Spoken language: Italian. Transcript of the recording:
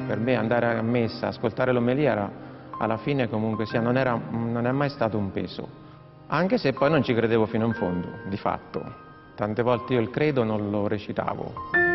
Per me andare a messa, ascoltare l'omelia, alla fine comunque sia, non è mai stato un peso. Anche se poi non ci credevo fino in fondo, di fatto. Tante volte io il credo non lo recitavo.